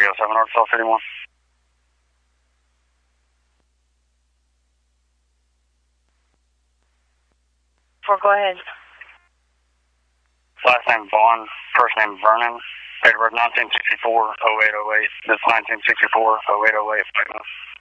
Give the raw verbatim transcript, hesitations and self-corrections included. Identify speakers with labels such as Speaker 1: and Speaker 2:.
Speaker 1: three oh seven Arkansas City one.
Speaker 2: Four, go ahead.
Speaker 1: Last name Vaughn, first name Vernon. Date of birth nineteen sixty-four, oh eight oh eight. This nineteen sixty-four, oh eight oh eight.